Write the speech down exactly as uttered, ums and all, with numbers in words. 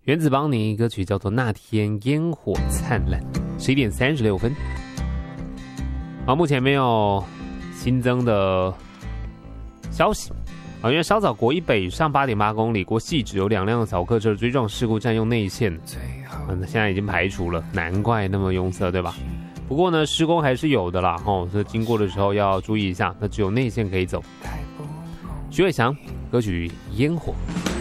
原子邦尼歌曲叫做《那天烟火灿烂》，十一点三十六分。好，目前没有新增的消息啊，因为稍早国一北上八点八公里，国西只有两辆小客车追撞事故占用内线，嗯，现在已经排除了，难怪那么拥塞，对吧？不过呢，施工还是有的啦，吼，所以经过的时候要注意一下，那只有内线可以走。徐伟翔歌曲《烟火》。